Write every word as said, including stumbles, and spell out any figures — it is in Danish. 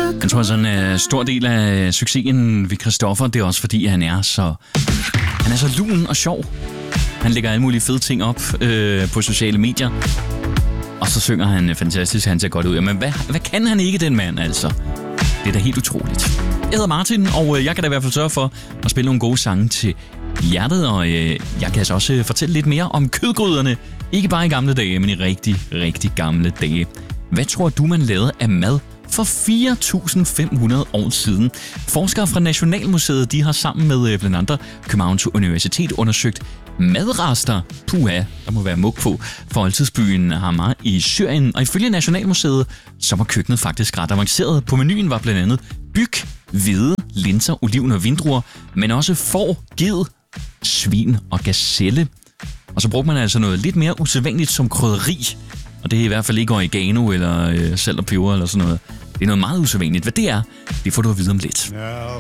Jeg tror, sådan en uh, stor del af succesen ved Christoffer, det er også fordi, han er så, han er så lun og sjov. Han lægger alle mulige fede ting op øh, på sociale medier. Og så synger han fantastisk, han ser godt ud. Men hvad, hvad kan han ikke, den mand, altså? Det er da helt utroligt. Jeg hedder Martin, og jeg kan da i hvert fald sørge for at spille nogle gode sange til hjertet. Og øh, jeg kan altså også fortælle lidt mere om kødgryderne. Ikke bare i gamle dage, men i rigtig, rigtig gamle dage. Hvad tror du, man lavede af mad for fire tusind fem hundrede år siden? Forskere fra Nationalmuseet, de har sammen med blandt andet Københavns Universitet undersøgt madrester, puha, der må være mug på, for oldtidsbyen Hamar i Syrien. Og ifølge Nationalmuseet, så var køkkenet faktisk ret avanceret. På menuen var blandt andet byg, hvede, linser, oliven og vindruer, men også får, ged, svin og gazelle. Og så brugte man altså noget lidt mere usædvanligt som krydderi. Og det er i hvert fald ikke oregano eller øh, salt og peber eller sådan noget. Det er noget meget usædvanligt. Hvad det er, det får du at vide om lidt.